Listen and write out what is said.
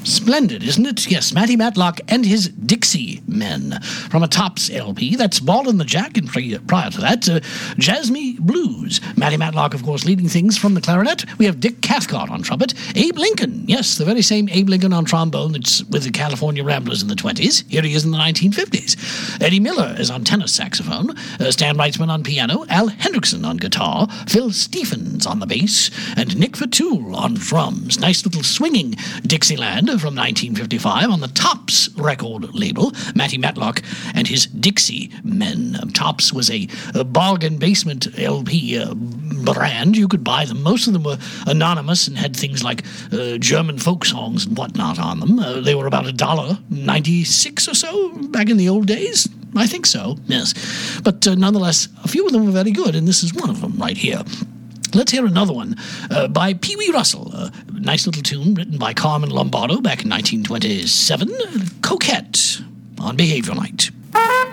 Splendid, isn't it? Yes, Matty Matlock and his Dixie Men from a Tops LP. That's Ball and the Jack, and prior to that, Jazz Me Blues. Matty Matlock, of course, leading things from the clarinet. We have Dick Cathcart on trumpet. Abe Lincoln, yes, the very same Abe Lincoln on trombone that's with the California Ramblers in the 20s. Here he is in the 1950s. Eddie Miller is on tenor saxophone. Stan Weitzman on piano. Al Hendrickson on guitar. Phil Stephens on the bass. And Nick Fatul on drums. Nice little swinging Dixieland from 1955 on the Tops record label. Matty Matlock and his Dixie Men. Tops was a bargain basement LP brand. You could buy them. Most of them were anonymous and had things like German folk songs and whatnot on them. They were about $1.96 or so back in the old days. I think so, yes. But nonetheless, a few of them were very good, and this is one of them right here. Let's hear another one by Pee Wee Russell. A nice little tune written by Carmen Lombardo back in 1927. Coquette on Behavior Night.